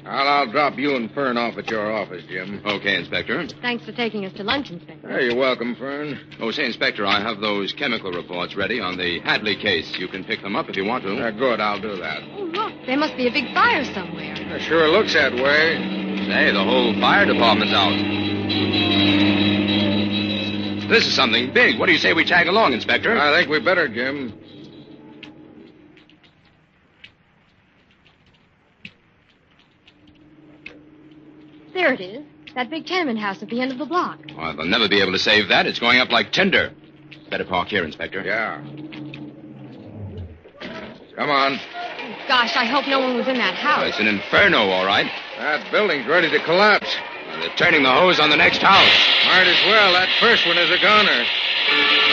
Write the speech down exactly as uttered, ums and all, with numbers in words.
I'll, I'll drop you and Fern off at your office, Jim. Okay, Inspector. Thanks for taking us to lunch, Inspector. Hey, you're welcome, Fern. Oh, say, Inspector, I have those chemical reports ready on the Hadley case. You can pick them up if you want to. Uh, good, I'll do that. Oh, look, there must be a big fire somewhere. It sure looks that way. Say, the whole fire department's out. This is something big. What do you say we tag along, Inspector? I think we better, Jim. There it is. That big tenement house at the end of the block. Well, they'll never be able to save that. It's going up like tinder. Better park here, Inspector. Yeah. Come on. Oh, gosh, I hope no one was in that house. Well, it's an inferno, all right. That building's ready to collapse. Well, they're turning the hose on the next house. Might as well. That first one is a goner.